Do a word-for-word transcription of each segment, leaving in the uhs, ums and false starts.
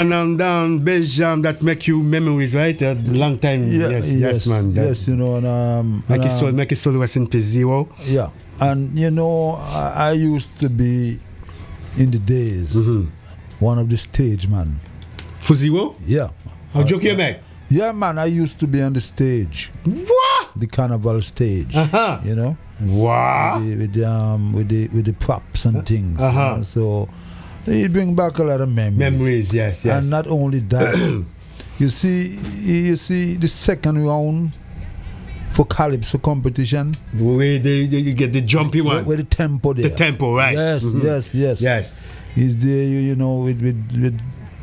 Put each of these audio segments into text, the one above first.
and um, down Belgium that make you memories, right? A long time. Yeah, yes, yes, yes, man. That, yes, you know, and um, make and, his soul, um, make his soul rest in peace, Zero. yeah, and you know, I, I used to be in the days Mm-hmm. one of the stage man. For Zero? Yeah. How joke you make? Yeah, man, I used to be on the stage, What? the carnival stage. Uh-huh. You know, Wow. with the, with the um with the with the props and things. you Uh-huh. know, so it bring back a lot of memories. Memories, yes, yes. And not only that, you see, you see the second round for calypso competition. Where they, they, you get the jumpy where, one. where the tempo there. The tempo, right. Yes, Mhm. yes, yes. Yes. Is there, you, you know, with with with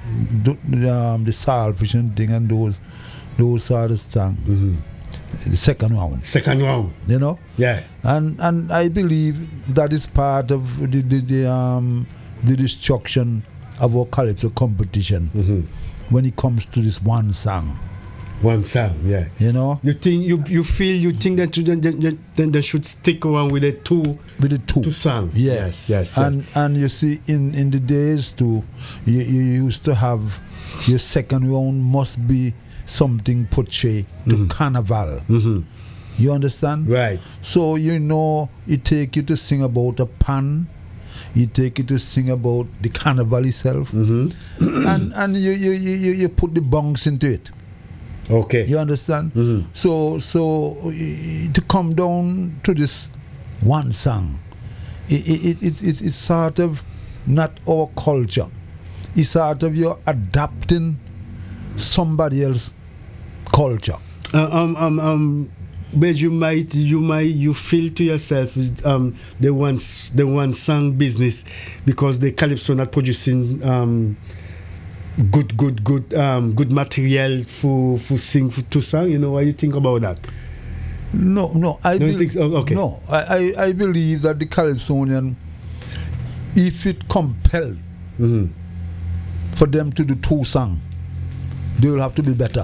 the, um, the salvage and thing and those those sort of things. Mm-hmm. The second round. Second round. You know? Yeah. And and I believe that is part of the the, the um the destruction of our calypso competition Mm-hmm. when it comes to this one song. One song, yeah. You know? You think you you feel you think that you, then, then, then they should stick around with the two With the two. two song. Yeah. Yes, yes. And and you see in, in the days too, you, you used to have your second round must be something portray to Mhm. carnival. Mm-hmm. You understand? Right. So you know it take you to sing about a pan, it take you to sing about the carnival itself, Mm-hmm. and and you, you, you, you put the bunks into it. Okay. You understand? Mhm. So so eh, to come down to this one song, it it, it, it it's sort of not our culture. It's sort of you're adapting somebody else's culture. Uh, um, um, um, but you might, you might, you feel to yourself is um the one, s- the one song business because the calypso not producing um good, good, good, um good material for for sing for two song. You know what you think about that? No, no, I No, you bel- think so? Okay. no, I, I, I believe that the Calypsonian, if it compelled Mm-hmm. for them to do two songs, they will have to be better.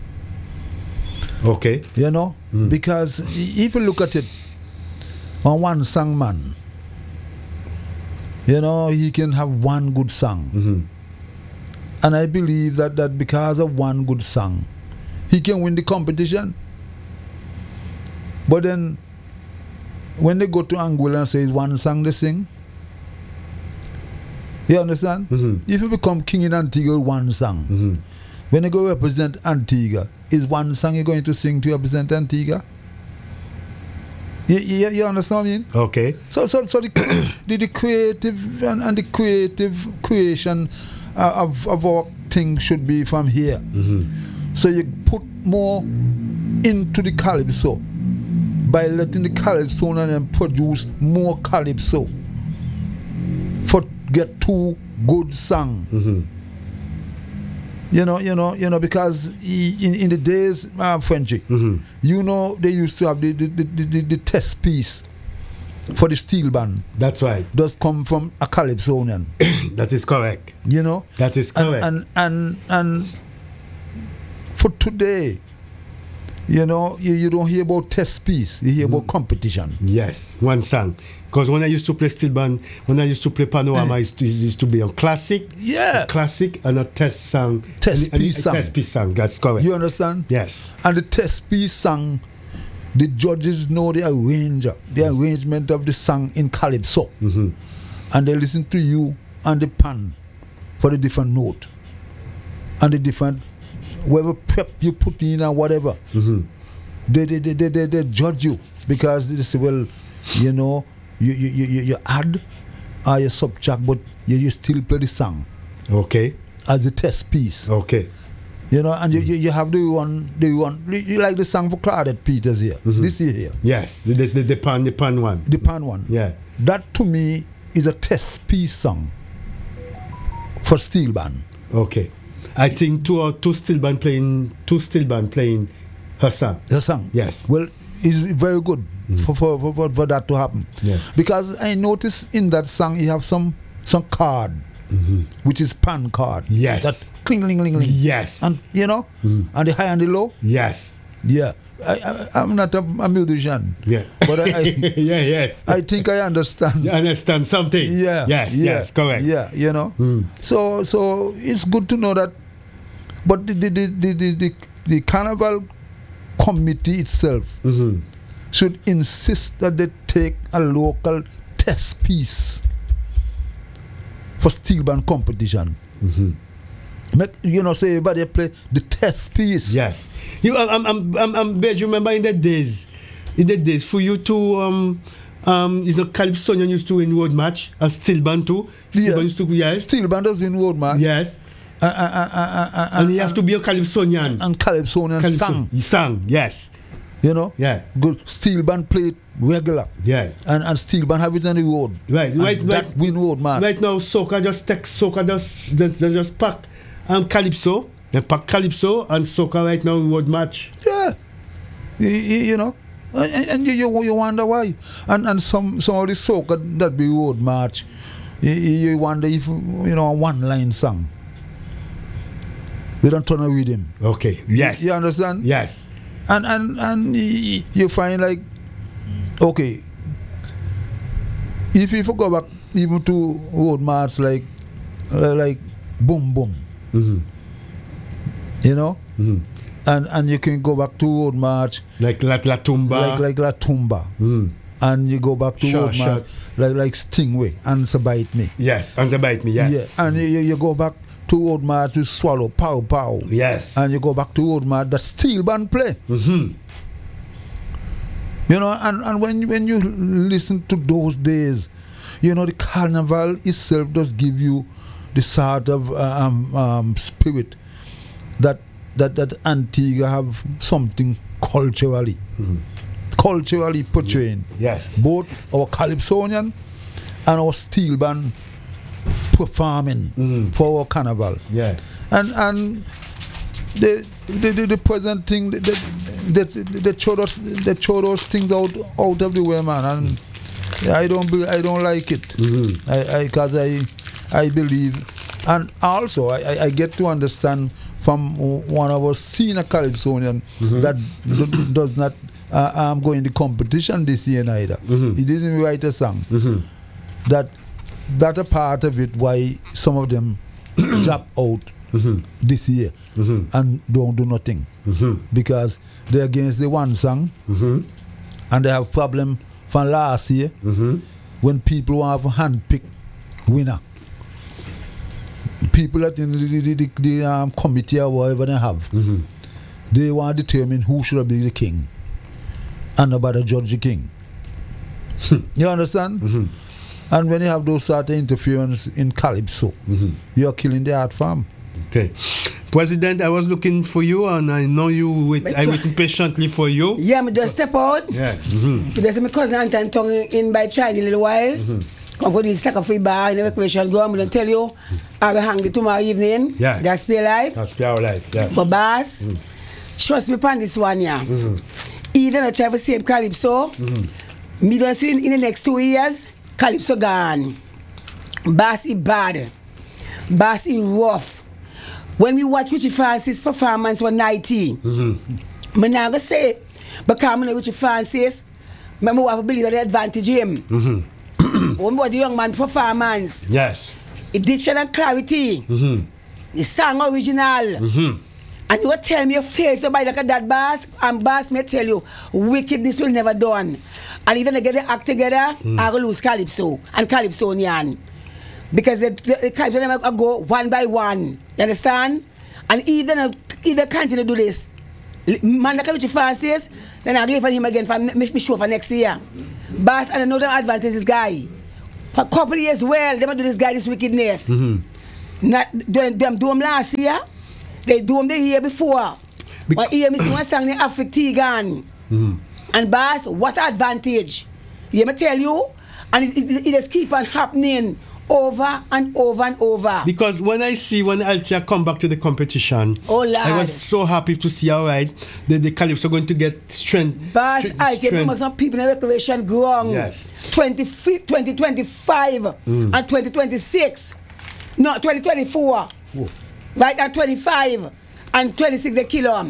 Okay. You know? Mm. Because if you look at it, on one song man, you know, he can have one good song. Mm-hmm. And I believe that, that because of one good song, he can win the competition. But then, when they go to Angola and say it's one song they sing, you understand? Mm-hmm. If you become king in Antigua, one song. Mm-hmm. When you go represent Antigua, is one song you're going to sing to represent Antigua? You, you, you understand what I mean? Okay. So, so, so the, the, the creative and, and the creative creation uh, of, of our thing should be from here. Mm-hmm. So you put more into the calypso by letting the calypso and then produce more calypso for get two good songs. Mm-hmm. You know, you know, you know, because he, in, in the days, uh, Frenchy, Mm-hmm. you know, they used to have the the, the, the, the test piece for the steel band. That's right. Does come from a calypsonian. That is correct. You know, That is correct. and and and, and for today, you know, you, you don't hear about test piece. You hear about competition. Yes, one song. Because when I used to play steel band, when I used to play panorama, it used to, it used to be a classic, Yeah. a classic, and a test song. Test and, and piece a song. Test piece song. That's correct. You understand? Yes. And the test piece song, the judges know the arranger, the arrangement of the song in calypso, Mm-hmm. and they listen to you and the pan for the different note and the different whatever prep you put in or whatever. Mm-hmm. They, they, they, they, they, they judge you because they say, well, you know, you you, you, you add or you subtract, but you, you still play the song Okay. as the test piece. Okay. You know, and you, you, you have the one, the one, you like the song for Claudette Peters here, Mhm. this year here, Yes. The, the, the pan, the pan one. the pan one. Yeah. That to me is a test piece song for steel band. Okay. I think two or two steel band playing, two steel band playing her song. The song. Yes. Well, it's very good for, for, for, for, for that to happen. Yeah. Because I noticed in that song you have some some card, Mm-hmm. which is pan card. Yes. That cling, ling, ling, ling. Yes. And you know, Mhm. and the high and the low. Yes. Yeah. I, I, I'm not a, a musician. Yeah. But I, I yeah, yes. I think I understand. You understand something? Yeah. Yes, yeah, yes, correct. Yeah, you know. Mm. So so it's good to know that. But the the the the, the, the, the carnival committee itself Mm-hmm. should insist that they take a local test piece for steel band competition. Mm-hmm. Make, you know, so everybody play the test piece. Yes. You, I'm, I'm, I'm, I'm, Bet you remember in the days, in the days, for you to, um, um, is a Calypsonian used to win road match, and steel band too. Steel Yeah. band used to, yes. Steel band has been road man. Yes. Uh, uh, uh, uh, uh, And you have to be a Calypsonian. and Calypsonian Calypso- sang. He sang, yes. You know? Yeah. Good. Steel band played regular. Yeah. And and steel band have it on the road. Right, And right, that right. win road man. Right now, soca just take soca just they, they just pack um, Calypso. They pack Calypso and soca right now road match. Yeah. You, you, you know? And, and you, you you wonder why. And and some some of the soca that be road march, you, you wonder if, you know, a one line song. They don't turn a rhythm. Okay. Yes. You understand? Yes. And and and y- you find like, okay, if you go back even to road march like uh, like boom boom, Mm-hmm. you know, Mm-hmm. and and you can go back to road march Like La, La Tumba. like like La Tumba, Mm. and you go back to Sure, road march like like Stingray and Sabite Me. Yes. And they bite me. Yes. Yeah, and you, you you go back to road march with Swallow Pow Pow. Yes. And you go back to road march that steel band play. Mm-hmm. You know, and, and when when you listen to those days, you know, the carnival itself does give you the sort of um, um, spirit that that that Antigua have something culturally, Mhm. culturally portraying Yes. both our Calypsonian and our steel band performing Mhm. for our carnival. Yeah. And and the the, the, the present thing that that they throw those they throw those things out out of the way, man, and I don't be, I don't like it. Mhm. I I because I I believe, and also I, I, I get to understand from one of our senior Calypsonian that d- does not uh, um, go in the competition this year neither. Mhm. He didn't write a song. Mhm. That that a part of it why some of them drop out Mhm. this year Mhm. and don't do nothing Mhm. because they're against the one song Mhm. and they have problem from last year Mhm. when people want to handpick winner. People that in the, the, the, the um, committee or whatever they have, Mhm. they want to determine who should be the king and nobody judge the king. You understand? Mhm. And when you have those sort of interference in Calypso, Mhm. you're killing the art form. Okay. President, I was looking for you and I know you wait, I waiting patiently for you. Yeah, me just step out. Yeah. Mhm. There's my cousin Anton tongue in by China a little while. Come go to the stack of free bar in the recreation go. I'm going to tell you, I will hang the tomorrow evening. Yeah. That's pay life. That's pure life. Yes. But boss, trust me upon this one, yeah. Mhm. Either I try to save Calypso, me don't see in, in the next two years, Calypso gone. Boss is bad. Boss is rough. When we watch Richie Francis performance one ninety, Mhm. I'm not going to say, because I'm Richie Francis, I have to believe that the advantage him. Mhm. When we watch the young man performance, Yes. the diction and clarity, Mhm. the song original, Mhm. and you tell me your face somebody like that boss, and boss may tell you wickedness will never done. And even they get the act together, I will lose Calypso and Calypsonian. Because the, the, the Calypso never go one by one. You understand? And even uh, either continue to do this. Man like Richie Francis, then I'll give for him again for me, me show for next year. Boss, and another advantage this guy. For a couple of years well, they might do this guy this wickedness. Mhm. Not them, them do them last year. They do them the year before. But here me see one song in Africa Tegan. Mhm. And boss, what advantage? You me tell you, and it, it, it just keep on happening over and over and over. Because when I see when Altia come back to the competition, Oh, Lord. I was so happy to see how right the, the Calypso going to get strength. Boss, stre- I tell you, strength. some people in the recreation ground. Yes. twenty, twenty twenty-five and twenty twenty-six. No, twenty twenty-four. Four. Right, and twenty-five and twenty-six they kill them.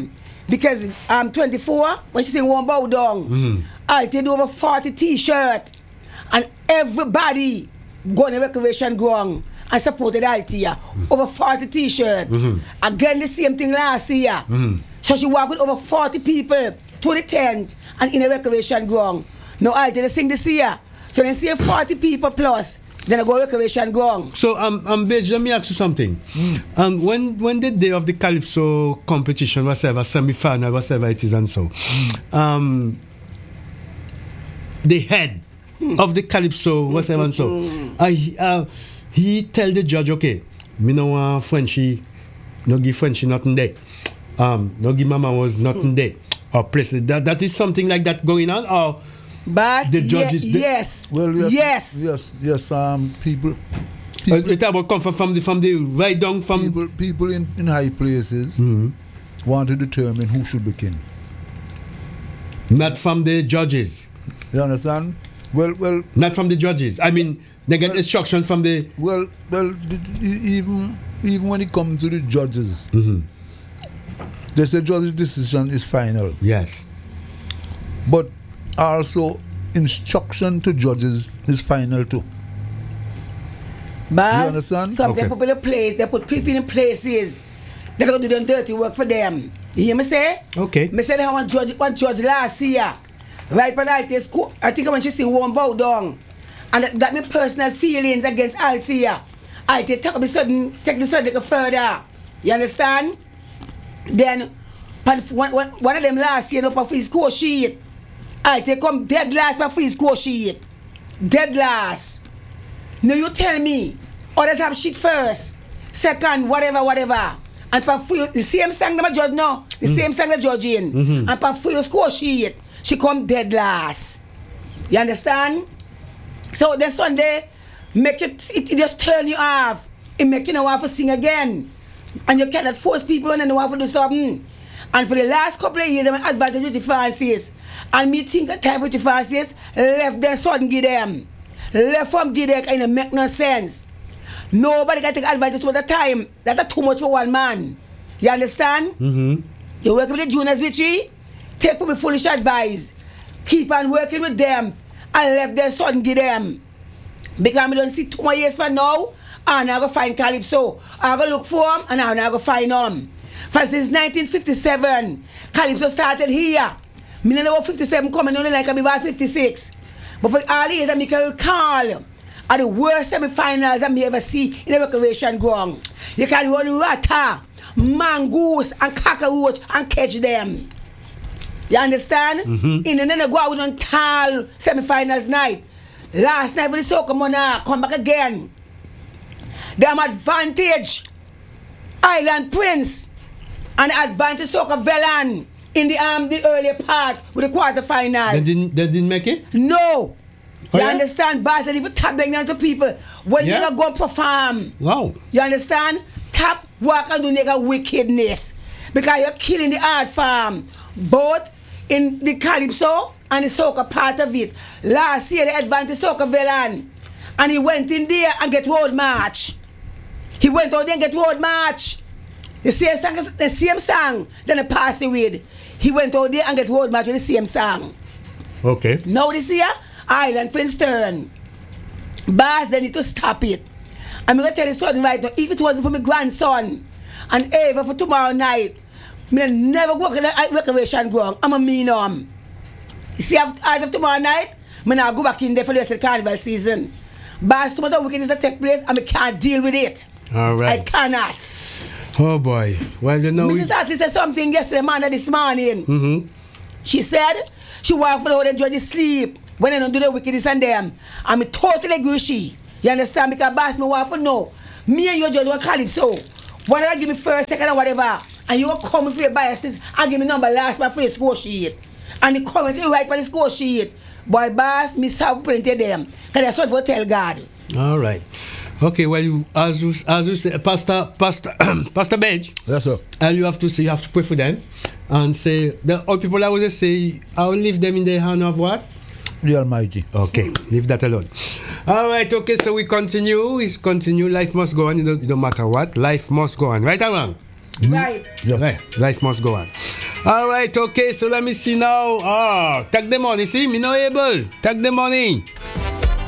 because I'm twenty-four, when she sing One Bow Down, Mhm. I did over forty t-shirts, and everybody go on the recreation ground and supported Althea. Over forty t-shirts. Mhm. Again, the same thing last year. Mhm. So she walked with over forty people to the tent and in a recreation ground. Now Althea they sing this year. So they say forty people plus, then I go recreation ground. So, um, um, Beige, let me ask you something. Um, when when the day of the Calypso competition, whatever, semi-final, whatever it is, and so, um, the head of the Calypso, whatever, and so, I, uh, he tell the judge, okay, me no want Frenchie, no give Frenchie nothing there. Um, no give Mama was nothing there. Or place that that is something like that going on, or But the judges, ye- the- yes, Well, yes, yes, yes, yes. Um, people, uh, it about come from, from the from the right down from. people, people in, in high places Mhm. want to determine who should be king. Not from the judges. You understand? Well, well, Not from the judges. I mean, they get Well- instruction from the. well, well. d- e- Even even when it comes to the judges, Mhm. they say judge's decision is final. Yes. But also instruction to judges is final too. but You understand? some Okay. they put in place, they put people in places that are going to do the dirty work for them. You hear me say? Okay. Me say they have one judge, one judge last year, right when Althea school. I think when she sing One Bow Down, and that, that my personal feelings against Althea. Althea take the sudden, take the sudden further. You understand? Then, pan- one, one, one of them last year, no, for his score sheet. Althea come dead last for his score sheet. Dead last. Now you tell me, others have shit first, second, whatever, whatever. And for you, the same song that judge now, the same song the judge in. Mhm. And for your score sheet, she come dead last. You understand? So the Sunday, make it, it, it just turn you off. It make you not want to sing again. And you cannot force people and they want to do something. And for the last couple of years, I'm an advantage with the Francis. And me think that time with the Francis, left their son give them. Left from give them kind of make no sense. Nobody can take advantage of the time. That's too much for one man. You understand? Mm-hmm. You work with the juniors, Richie. Take for me foolish advice. Keep on working with them and left their son give them. Because I don't see two more years from now, and I go find Calypso. I go look for him and I go find him. For since nineteen fifty-seven, Calypso started here. Me never fifty-seven coming only like I be about fifty-six. But for all the years I make a recall are the worst semi-finals I may ever see in a recreation ground. You can run ratta, mongoose and cockroach and catch them. You understand? Mhm. In the then I go out with on tall semi-finals night. Last night with the Soca Monarch come back again. Them advantage Island Prince and advantage Soca Velan in the um the earlier part with the quarterfinals. They didn't. They didn't make it. No. Oh, You yeah? understand, boss? They even tap them to people when Yeah? nigga go perform. Wow. You understand? Tap work and do nigga wickedness. Because you're killing the art farm. Both in the Calypso and the Soca part of it. Last year they advanced the Soca Velan. And he went in there and get road march. He went out there and get road march. The same song, the same song, then he passed away. He went out there and get road march with the same song. Okay. Now this year, Island Prince turn. Boss, they need to stop it. I'm going to tell you something right now. If it wasn't for my grandson and Ava for tomorrow night, me never go to the recreation ground. I'm a mean um. You see, after tomorrow night, I'm not go back in there for the rest of the carnival season. Boss, tomorrow wickedness that take place, and I can't deal with it. All right. I cannot. Oh boy. Well, you know. Missus Atlee said something yesterday, man, this morning. Mm-hmm. She said she want for the whole judge sleep when they don't do the wickedness and them. I'm totally agree with she. You understand? Because boss me want for know. Me and your judge want Calypso. Whatever give me first, second or whatever. And you come for your biases and give me number last by for your score sheet. And the comment you write for the score sheet. Boy boss, me have plenty of them. Because that's what for tell God. All right. Okay. Well, you, as you as you say, Pastor Pastor Pastor Benj. Yes, sir. And you have to say, you have to pray for them, and say the all people always say, I'll leave them in the hand of what? The Almighty. Okay, leave that alone. All right, okay, so we continue. We continue. Life must go on. It don't, it don't matter what. Life must go on. Right or wrong? Right. Yeah. Right. Life must go on. All right, okay, so let me see now. Ah, take the money. See, me no able. Take the money.